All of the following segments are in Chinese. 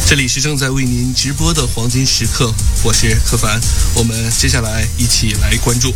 这里是正在为您直播的黄金时刻，我是柯凡。我们接下来一起来关注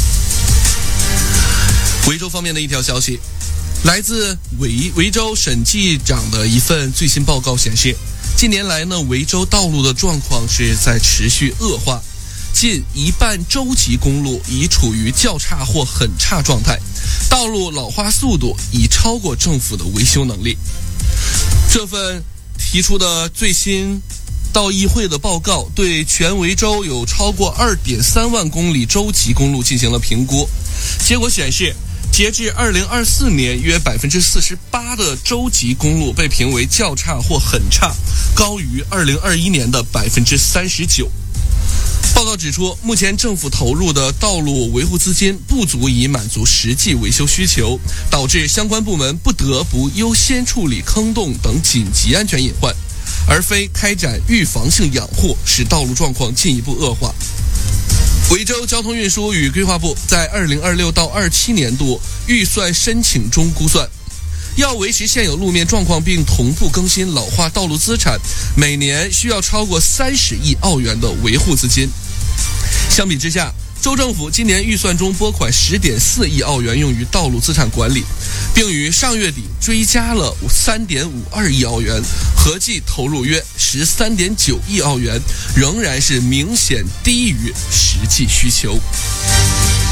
维州方面的一条消息。来自维州审计长的一份最新报告显示，近年来呢，维州道路的状况是在持续恶化，近一半州级公路已处于较差或很差状态，道路老化速度已超过政府的维修能力。这份提出的最新到议会的报告对全维州有超过 2.3 万公里州级公路进行了评估，结果显示，截至2024年，约 48% 的州级公路被评为较差或很差，高于2021年的 39%。报告指出，目前政府投入的道路维护资金不足以满足实际维修需求，导致相关部门不得不优先处理坑洞等紧急安全隐患，而非开展预防性养护，使道路状况进一步恶化。维州交通运输与规划部在2026到27年度预算申请中估算，要维持现有路面状况并同步更新老化道路资产，每年需要超过30亿澳元的维护资金。相比之下，州政府今年预算中拨款10.4亿澳元用于道路资产管理，并于上月底追加了3.52亿澳元，合计投入约13.9亿澳元，仍然是明显低于实际需求。